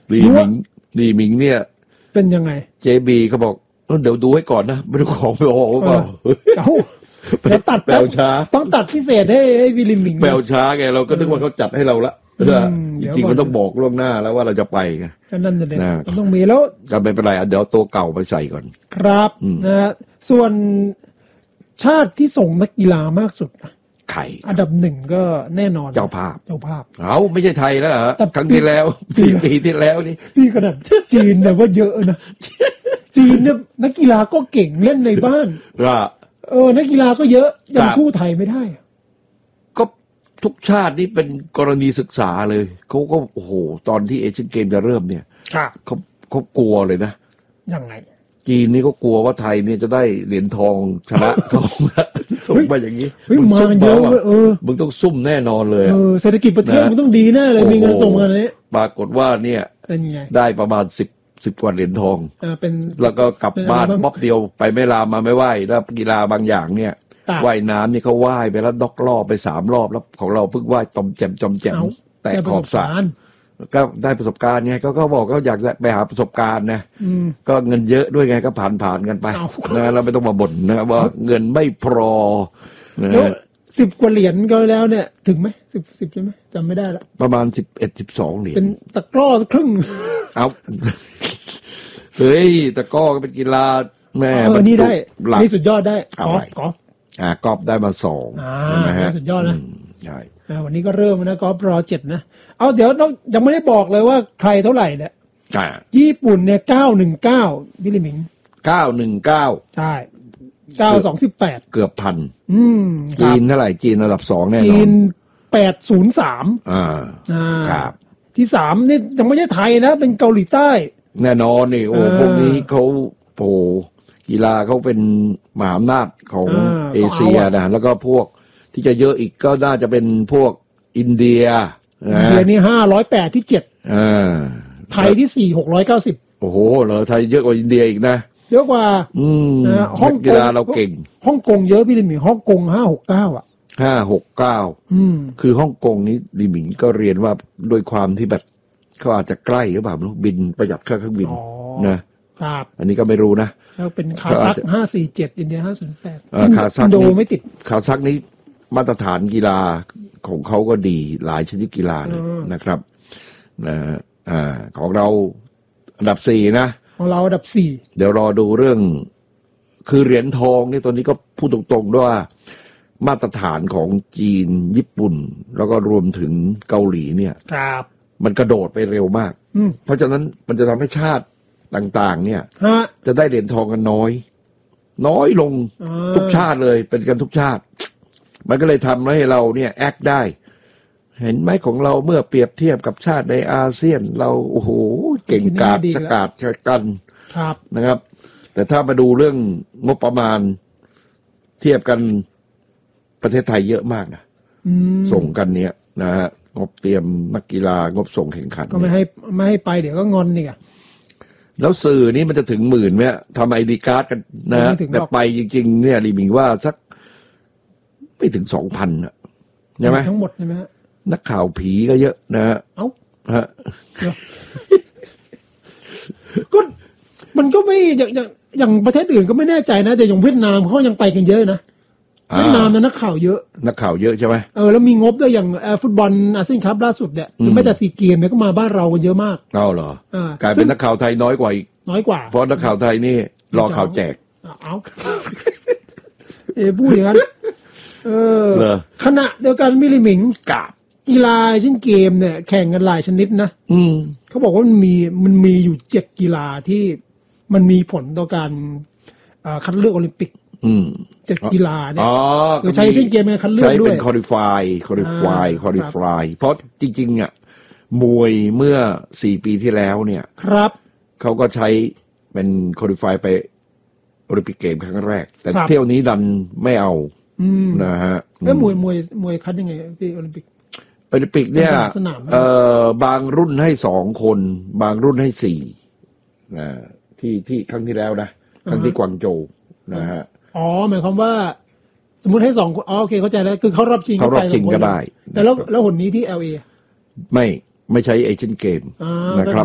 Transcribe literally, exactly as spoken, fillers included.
ลีหมิงลีหมิงเนี่ยเป็นยังไงเจบีเขาบอกเดี๋ยวดูให้ก่อนนะไม่ต้องของไปออกเปล่าเอ้าเดี๋ยวตัดแปลช้าต้องตัดพิเศษให้ให้วิลิมมิงแปลช้าไงเราก็นึกว่าเขาจัดให้เราละจริงๆมันต้องบอกล่วงหน้าแล้วว่าเราจะไปไงนั่นน่ะเลยต้องมีแล้วก็ไม่เป็นไรเดี๋ยวตัวเก่าไปใส่ก่อนครับนะส่วนชาติที่ส่งนักกีฬามากสุดนะไข่อันดับหนึ่งก็แน่นอนเจ้าภาพเจ้าภาพเอาไม่ใช่ไทยแล้วเหรอครั้งที่แล้วสี่ปีที่แล้วนี่พี่ขนาดจีนเนี่ยว่าเยอะนะจีนเนี่ยนักกีฬาก็เก่งเล่นในบ้านเออนักกีฬาก็เยอะยังสู้ไทยไม่ได้ก็ทุกชาตินี่เป็นกรณีศึกษาเลยเขาก็โอ้โหตอนที่เอเชียนเกมจะเริ่มเนี่ยเขาเขากลัวเลยนะยังไงจีนนี่ก็กลัวว่าไทยเนี่ยจะได้เหรียญทองชนะเขาส่งมาอย่างนี้มึงซุ่มเยอะเออมึงต้องซุ่มแน่นอนเลยเออเศรษฐกิจประเทศมึงต้องดีแน่เลยมีเงินส่งมาเนี่ยปรากฏว่าเนี่ยได้ประมาณสิบสิบกว่าเหรียญทองเป็นแล้วก็กลับบ้านบ๊อบเดียวไปไม่ลามาไม่ไหวแล้วกีฬาบางอย่างเนี่ยว่ายน้ำนี่เขาว่ายไปแล้วด็อกรอบไปสามรอบแล้วของเราเพิ่งว่ายจอมแจมจอมแจมแต่ขอบสระก็ได้ประสบการณ์ไงเขาก็บอกเขาอยากไปหาประสบการณ์นะก็เงินเยอะด้วยไงก็ผ่านผ่านกันไปนะเราไม่ต้องมาบ่นนะว่าเงินไม่พอนะสิบกว่าเหรียญก็แล้วเนี่ยถึงไหมสิบสิบใช่ไหมจำไม่ได้ละประมาณสิบเอ็ดสิบสองเหรียญเป็นตะกร้อครึ่งเอาเฮ้ยตะกร้อก็เป็นกีฬาแม่เออนี่ได้นี่สุดยอดได้กอล์ฟกอล์ฟอ่ากอล์ฟได้มาสองใช่ไหมฮะสุดยอดนะใช่วันนี้ก็เริ่มนะกอล์ฟรอเจ็ดนะเอาเดี๋ยวเรายังไม่ได้บอกเลยว่าใครเท่าไหร่เนี่ยญี่ปุ่นเนี่ยเก้าหนึ่งเก้าวิลิมิงเก้าหนึ่งเก้าใช่เก้าสองสิบแปดเกือบพันอืมจีนเท่าไหร่จีนระดับสองแน่นอนจีนแปดศูนย์สามอ่าครับที่สามนี่ยังไม่ใช่ไทยนะเป็นเกาหลีใต้แน่นอนนี่โอ้พวกนี้เขาโอ้กีฬาเขาเป็นมหาอำนาจของเอเชียนะแล้วก็พวกที่จะเยอะอีกก็น่าจะเป็นพวกอินเดียอินเดียนี่ห้าร้อยแปดที่เจ็ดอ่าไทยที่สี่หกร้อยเก้าสิบโอ้โหเหรอไทยเยอะกว่าอินเดียอีกนะเยอะกว่าอืมฮ่องกงเราเก่งฮ่องกงเยอะพี่ลิมิงฮ่องกงห้าหกเก้าอ่ะห้าหกเก้าอืมคือฮ่องกงนี้ลิมิงก็เรียนว่าโดยความที่แบบเขาอาจจะใกล้หรือเปล่าบินประหยัดค่าเครื่องบินนะครับอันนี้ก็ไม่รู้นะแล้วเป็นคาซัคห้าสี่เจ็ดอินเดียห้าศูนย์แปดคาซัคโดไม่ติดคาซัคนี้มาตรฐานกีฬาของเขาก็ดีหลายชนิดกีฬาเลยนะครับนะอ่าของเราอันดับสี่นะของเราอันดับสี่เดี๋ยวรอดูเรื่องคือเหรียญทองนี่ตอนนี้ก็พูดตรงๆด้วยว่ามาตรฐานของจีนญี่ปุ่นแล้วก็รวมถึงเกาหลีเนี่ยครับมันกระโดดไปเร็วมากเพราะฉะนั้นมันจะทำให้ชาติต่างๆเนี่ยจะได้เหรียญทองกันน้อยน้อยลงทุกชาติเลยเป็นกันทุกชาติมันก็เลยทำให้เราเนี่ยแอคได้เห็นไหมของเราเมื่อเปรียบเทียบกับชาติในอาเซียนเราโอ้โหเก่งกาจสกัดชะกันนะครับแต่ถ้ามาดูเรื่องงบประมาณเทียบกันประเทศไทยเยอะมากนะส่งกันเนี้ยนะฮะงบเตรียมนักกีฬางบส่งแข่งขันก็ไม่ให้ไม่ให้ไปเดี๋ยวก็งอนเนี่ยแล้วสื่อนี้มันจะถึงหมื่นไหมทำไอดีการ์ดกันนะแต่ไปจริงๆเนี่ยรีบิงว่าสักไม่ถึงสองพันอะใช่ไหมทั้งหมดใช่ไหมนักข่าวผีก็เยอะนะฮะเอ้าฮะก็มันก็ไม่อย่างอย่างอย่างประเทศอื่นก็ไม่แน่ใจนะแต่อย่างเวียดนามเขายังไปกันเยอะนะเวียดนามนักข่าวเยอะนักข่าวเยอะใช่ไหมเออแล้วมีงบด้วยอย่างฟุตบอลอาเซียนคัพล่าสุดเนี่ยหรือแม้แต่ซีเกมเนี่ยก็มาบ้านเรากันเยอะมากเอ้าเหรอกลายเป็นนักข่าวไทยน้อยกว่าอีกน้อยกว่าเพราะนักข่าวไทยนี่รอข่าวแจกเอ้าเอพูดอย่างนั้นเออขณะเดียวกันมิลิมิงกับกีฬาเช่นเกมเนี่ยแข่งกันหลายชนิดนะอืมเขาบอกว่ามันมีมันมีอยู่เจ็ดกีฬาที่มันมีผลต่อการคัดเลือกโอลิมปิกเจ็ดกีฬาเนี่ยเราใช้เช่นเกมในคัดเลือกด้วยใช้เป็นคอลิฟายคอลิฟายคอลิฟายเพราะจริงๆอ่ะมวยเมื่อสี่ปีที่แล้วเนี่ยครับเขาก็ใช้เป็นคอลิฟายไปโอลิมปิกเกมครั้งแรกแต่เที่ยวนี้ดันไม่เอานะฮะแล้วมวยมวยมวยคัดยังไงที่โอลิมปิกโอลิมปิกเนี่ยเอ่อบางรุ่นให้สองคนบางรุ่นให้สี่นะที่ที่ครั้งที่แล้วนะครั้งที่กวางโจวนะฮะอ๋อหมายความว่าสมมุติให้สองคนอ๋อโอเคเข้าใจแล้วคือเขารอบชิงเขารอบชิงก็ได้แต่แล้วแล้วหนนี้ที่ แอล เอไม่ไม่ใช้เอเชียนเกมนะครับ